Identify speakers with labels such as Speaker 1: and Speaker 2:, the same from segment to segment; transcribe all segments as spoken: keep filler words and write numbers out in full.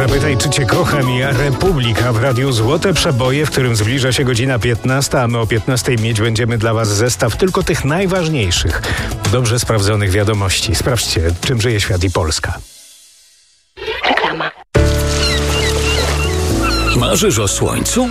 Speaker 1: Zapytaj, czy cię kocham i Republika w Radiu Złote Przeboje, w którym zbliża się godzina piętnasta, a my o piętnastej mieć będziemy dla was zestaw tylko tych najważniejszych, dobrze sprawdzonych wiadomości. Sprawdźcie, czym żyje świat i Polska.
Speaker 2: Reklama.
Speaker 3: Marzysz o słońcu?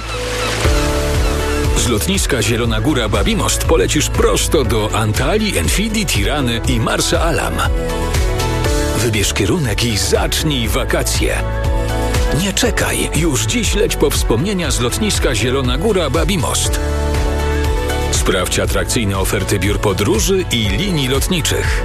Speaker 3: Z lotniska Zielona Góra Babimost polecisz prosto do Antalii, Enfidi, Tirany i Marsa Alam. Wybierz kierunek i zacznij wakacje. Nie czekaj, już dziś leć po wspomnienia z lotniska Zielona Góra Babimost. Sprawdź atrakcyjne oferty biur podróży i linii lotniczych.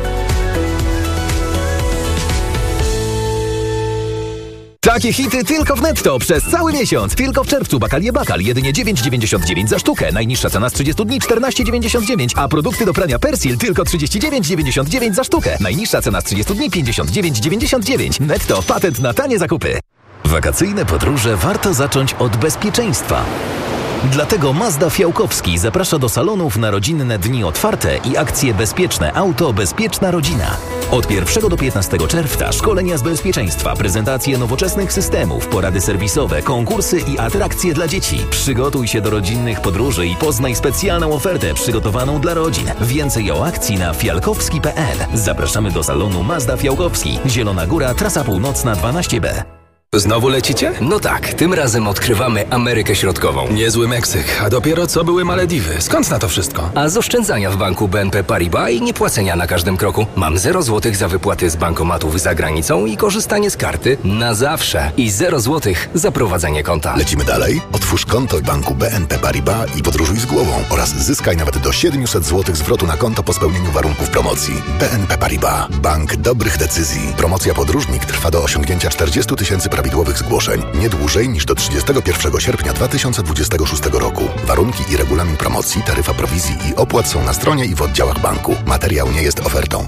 Speaker 4: Takie hity tylko w Netto przez cały miesiąc. Tylko w czerwcu Bakalie Bakal jedynie dziewięć dziewięćdziesiąt dziewięć za sztukę. Najniższa cena z trzydziestu dni czternaście dziewięćdziesiąt dziewięć, a produkty do prania Persil tylko trzydzieści dziewięć dziewięćdziesiąt dziewięć za sztukę. Najniższa cena z trzydziestu dni pięćdziesiąt dziewięć dziewięćdziesiąt dziewięć. Netto, patent na tanie zakupy. Wakacyjne podróże warto zacząć od bezpieczeństwa. Dlatego Mazda Fiałkowski zaprasza do salonów na rodzinne dni otwarte i akcje Bezpieczne Auto, Bezpieczna Rodzina. Od pierwszego do piętnastego czerwca szkolenia z bezpieczeństwa, prezentacje nowoczesnych systemów, porady serwisowe, konkursy i atrakcje dla dzieci. Przygotuj się do rodzinnych podróży i poznaj specjalną ofertę przygotowaną dla rodzin. Więcej o akcji na fialkowski kropka p l. Zapraszamy do salonu Mazda Fiałkowski. Zielona Góra, trasa północna dwanaście B.
Speaker 5: Znowu lecicie? No tak, tym razem odkrywamy Amerykę Środkową.
Speaker 6: Niezły Meksyk, a dopiero co były Malediwy. Skąd na to wszystko?
Speaker 5: A z oszczędzania w banku B N P Paribas i niepłacenia na każdym kroku. Mam zero złotych za wypłaty z bankomatów za granicą i korzystanie z karty na zawsze. I zero złotych za prowadzenie konta.
Speaker 7: Lecimy dalej? Otwórz konto w banku B N P Paribas i podróżuj z głową oraz zyskaj nawet do siedemset złotych zwrotu na konto po spełnieniu warunków promocji. B N P Paribas. Bank dobrych decyzji. Promocja podróżnik trwa do osiągnięcia czterdziestu tysięcy prawidłowych zgłoszeń. Nie dłużej niż do trzydziestego pierwszego sierpnia dwa tysiące dwudziestego szóstego roku. Warunki i regulamin promocji, taryfa prowizji i opłat są na stronie i w oddziałach banku. Materiał nie jest ofertą.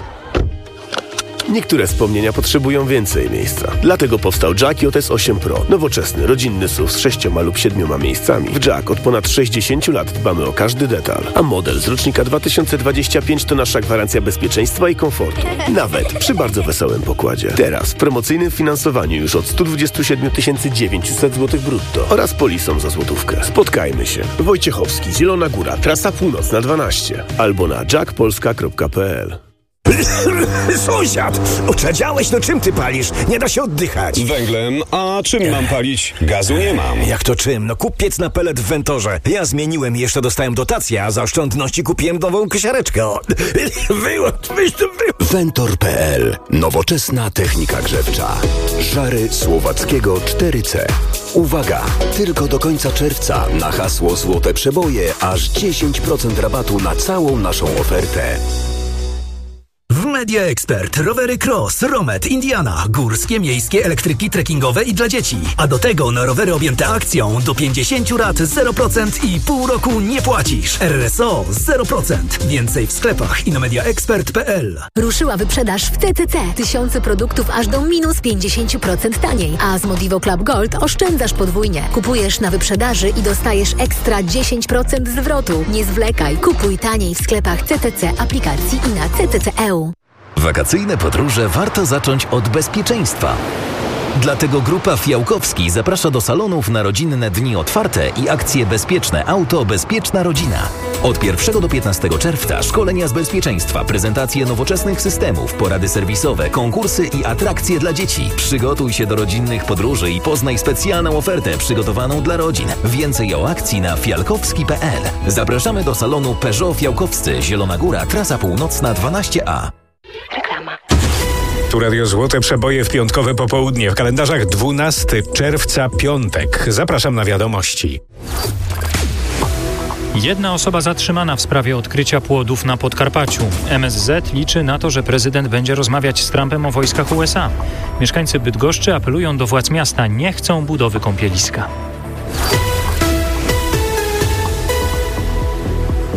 Speaker 8: Niektóre wspomnienia potrzebują więcej miejsca. Dlatego powstał Jack J S osiem Pro. Nowoczesny, rodzinny S U V z sześcioma lub siedmioma miejscami. W Jack od ponad sześćdziesięciu lat dbamy o każdy detal. A model z rocznika dwa tysiące dwudziestego piątego to nasza gwarancja bezpieczeństwa i komfortu. Nawet przy bardzo wesołym pokładzie. Teraz w promocyjnym finansowaniu już od stu dwudziestu siedmiu tysięcy dziewięciuset złotych brutto oraz polisą za złotówkę. Spotkajmy się. Wojciechowski, Zielona Góra, trasa północna dwanaście albo na jack polska kropka p l.
Speaker 9: Sąsiad! Oczadziałeś? No czym ty palisz? Nie da się oddychać.
Speaker 10: Węglem. A czym mam palić? Gazu nie mam.
Speaker 9: Jak to czym? No kup piec na pelet w Wentorze. Ja zmieniłem i jeszcze dostałem dotację, a za oszczędności kupiłem nową kosiareczkę. O. Wyłącz, wyjść to wy...
Speaker 7: Wentor kropka p l. Nowoczesna technika grzewcza. Żary Słowackiego cztery C. Uwaga! Tylko do końca czerwca na hasło Złote Przeboje aż dziesięć procent rabatu na całą naszą ofertę.
Speaker 11: W Media Expert rowery Cross, Romet, Indiana, górskie, miejskie, elektryki, trekkingowe i dla dzieci. A do tego na rowery objęte akcją do pięćdziesięciu lat zero procent i pół roku nie płacisz. R S O zero procent. Więcej w sklepach i na media expert kropka p l.
Speaker 12: Ruszyła wyprzedaż w C C C. Tysiące produktów aż do minus pięćdziesiąt procent taniej. A z Modivo Club Gold oszczędzasz podwójnie. Kupujesz na wyprzedaży i dostajesz ekstra dziesięć procent zwrotu. Nie zwlekaj. Kupuj taniej w sklepach C C C, aplikacji i na C C C kropka e u.
Speaker 4: Wakacyjne podróże warto zacząć od bezpieczeństwa. Dlatego Grupa Fiałkowski zaprasza do salonów na rodzinne dni otwarte i akcje Bezpieczne Auto, Bezpieczna Rodzina. Od pierwszego do piętnastego czerwca szkolenia z bezpieczeństwa, prezentacje nowoczesnych systemów, porady serwisowe, konkursy i atrakcje dla dzieci. Przygotuj się do rodzinnych podróży i poznaj specjalną ofertę przygotowaną dla rodzin. Więcej o akcji na fialkowski kropka p l. Zapraszamy do salonu Peugeot Fiałkowscy, Zielona Góra, trasa północna dwanaście A.
Speaker 2: Reklama.
Speaker 1: Tu Radio Złote Przeboje w piątkowe popołudnie. W kalendarzach dwunastego czerwca, piątek. Zapraszam na wiadomości.
Speaker 13: Jedna osoba zatrzymana w sprawie odkrycia płodów na Podkarpaciu. M S Z liczy na to, że prezydent będzie rozmawiać z Trumpem o wojskach U S A. Mieszkańcy Bydgoszczy apelują do władz miasta, nie chcą budowy kąpieliska.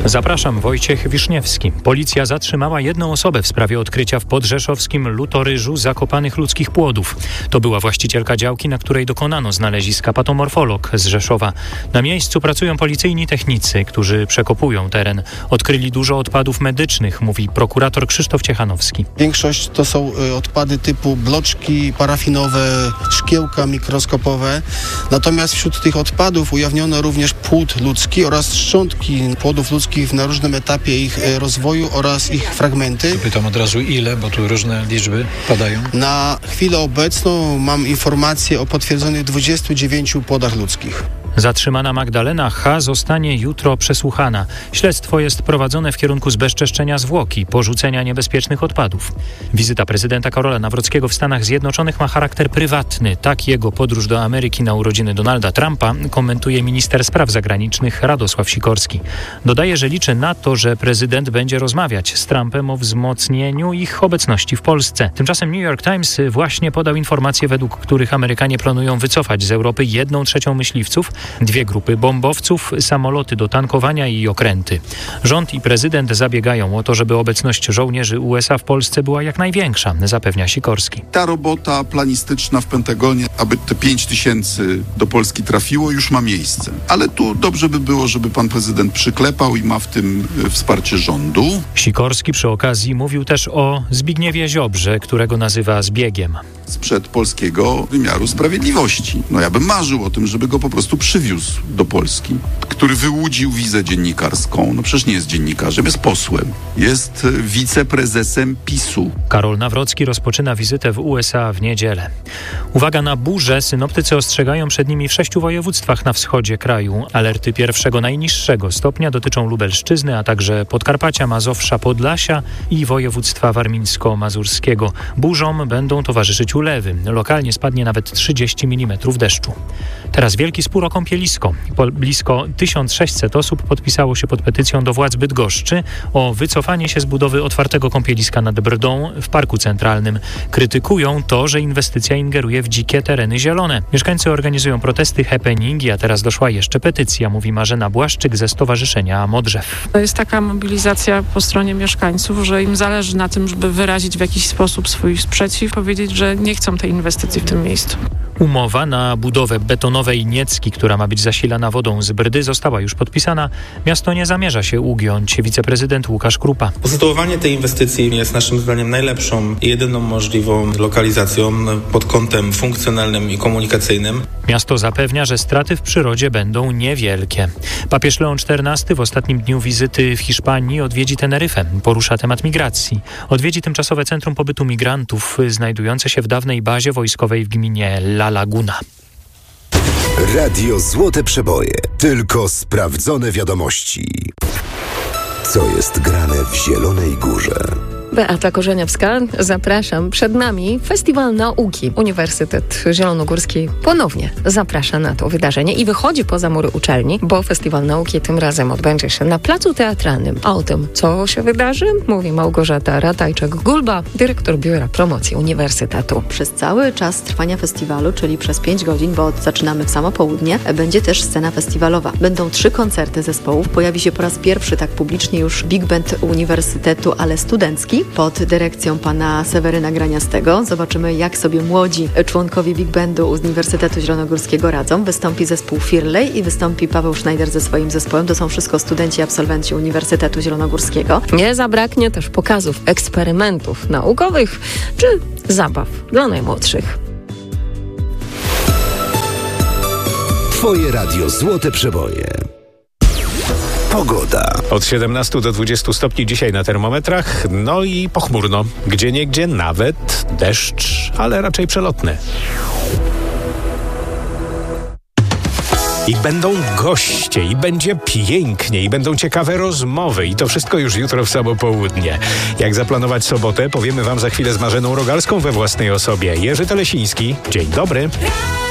Speaker 13: Zapraszam, Wojciech Wiszniewski. Policja zatrzymała jedną osobę w sprawie odkrycia w podrzeszowskim Lutoryżu zakopanych ludzkich płodów. To była właścicielka działki, na której dokonano znaleziska, patomorfolog z Rzeszowa. Na miejscu pracują policyjni technicy, którzy przekopują teren. Odkryli dużo odpadów medycznych, mówi prokurator Krzysztof Ciechanowski.
Speaker 14: Większość to są odpady typu bloczki parafinowe, szkiełka mikroskopowe. Natomiast wśród tych odpadów ujawniono również płód ludzki oraz szczątki płodów ludzkich na różnym etapie ich rozwoju oraz ich fragmenty.
Speaker 15: Pytam od razu ile, bo tu różne liczby padają.
Speaker 14: Na chwilę obecną mam informacje o potwierdzonych dwudziestu dziewięciu płodach ludzkich.
Speaker 13: Zatrzymana Magdalena H. zostanie jutro przesłuchana. Śledztwo jest prowadzone w kierunku zbezczeszczenia zwłoki, porzucenia niebezpiecznych odpadów. Wizyta prezydenta Karola Nawrockiego w Stanach Zjednoczonych ma charakter prywatny. Tak jego podróż do Ameryki na urodziny Donalda Trumpa komentuje minister spraw zagranicznych Radosław Sikorski. Dodaje, że liczy na to, że prezydent będzie rozmawiać z Trumpem o wzmocnieniu ich obecności w Polsce. Tymczasem New York Times właśnie podał informacje, według których Amerykanie planują wycofać z Europy jedną trzecią myśliwców, dwie grupy bombowców, samoloty do tankowania i okręty. Rząd i prezydent zabiegają o to, żeby obecność żołnierzy U S A w Polsce była jak największa, zapewnia Sikorski.
Speaker 16: Ta robota planistyczna w Pentagonie, aby te pięć tysięcy do Polski trafiło, już ma miejsce. Ale tu dobrze by było, żeby pan prezydent przyklepał i ma w tym wsparcie rządu.
Speaker 13: Sikorski przy okazji mówił też o Zbigniewie Ziobrze, którego nazywa zbiegiem.
Speaker 16: Sprzed polskiego wymiaru sprawiedliwości. No ja bym marzył o tym, żeby go po prostu przywiózł do Polski, który wyłudził wizę dziennikarską. No przecież nie jest dziennikarzem, jest posłem. Jest wiceprezesem PiSu.
Speaker 13: Karol Nawrocki rozpoczyna wizytę w U S A w niedzielę. Uwaga na burze. Synoptycy ostrzegają przed nimi w sześciu województwach na wschodzie kraju. Alerty pierwszego najniższego stopnia dotyczą Lubelszczyzny, a także Podkarpacia, Mazowsza, Podlasia i województwa warmińsko-mazurskiego. Burzom będą towarzyszyć ulewy. Lokalnie spadnie nawet trzydzieści milimetrów deszczu. Teraz wielki spór o kąpielisko. Blisko tysiąc sześćset osób podpisało się pod petycją do władz Bydgoszczy o wycofanie się z budowy otwartego kąpieliska nad Brdą w Parku Centralnym. Krytykują to, że inwestycja ingeruje w dzikie tereny zielone. Mieszkańcy organizują protesty, happeningi, a teraz doszła jeszcze petycja, mówi Marzena Błaszczyk ze Stowarzyszenia Modrzew.
Speaker 17: To jest taka mobilizacja po stronie mieszkańców, że im zależy na tym, żeby wyrazić w jakiś sposób swój sprzeciw, powiedzieć, że nie chcą tej inwestycji w tym miejscu.
Speaker 13: Umowa na budowę betonowej Niecki, która ma być zasilana wodą z Brdy, została już podpisana. Miasto nie zamierza się ugiąć. Wiceprezydent Łukasz Krupa.
Speaker 18: Usytuowanie tej inwestycji jest naszym zdaniem najlepszą i jedyną możliwą lokalizacją pod kątem funkcjonalnym i komunikacyjnym.
Speaker 13: Miasto zapewnia, że straty w przyrodzie będą niewielkie. Papież Leon czternasty w ostatnim dniu wizyty w Hiszpanii odwiedzi Teneryfę. Porusza temat migracji. Odwiedzi tymczasowe centrum pobytu migrantów znajdujące się w dawnej bazie wojskowej w gminie La Laguna.
Speaker 19: Radio Złote Przeboje. Tylko sprawdzone wiadomości. Co jest grane w Zielonej Górze?
Speaker 20: Beata Korzeniowska, zapraszam. Przed nami Festiwal Nauki. Uniwersytet Zielonogórski ponownie zaprasza na to wydarzenie i wychodzi poza mury uczelni, bo Festiwal Nauki tym razem odbędzie się na Placu Teatralnym. A o tym, co się wydarzy, mówi Małgorzata Ratajczak-Gulba, dyrektor Biura Promocji Uniwersytetu.
Speaker 21: Przez cały czas trwania festiwalu, czyli przez pięć godzin, bo zaczynamy w samo południe, będzie też scena festiwalowa. Będą trzy koncerty zespołów. Pojawi się po raz pierwszy tak publicznie już Big Band Uniwersytetu, ale studencki, pod dyrekcją pana Seweryna Graniastego. Zobaczymy, jak sobie młodzi członkowie Big Bandu Uniwersytetu Zielonogórskiego radzą. Wystąpi zespół Firley i wystąpi Paweł Schneider ze swoim zespołem. To są wszystko studenci, absolwenci Uniwersytetu Zielonogórskiego.
Speaker 20: Nie zabraknie też pokazów eksperymentów naukowych czy zabaw dla najmłodszych.
Speaker 19: Twoje radio Złote Przeboje. Pogoda.
Speaker 1: Od siedemnastu do dwudziestu stopni dzisiaj na termometrach, no i pochmurno. Gdzieniegdzie nawet deszcz, ale raczej przelotny. I będą goście, i będzie pięknie, i będą ciekawe rozmowy. I to wszystko już jutro w samo południe. Jak zaplanować sobotę, powiemy wam za chwilę z Marzeną Rogalską we własnej osobie. Jerzy Telesiński, dzień dobry.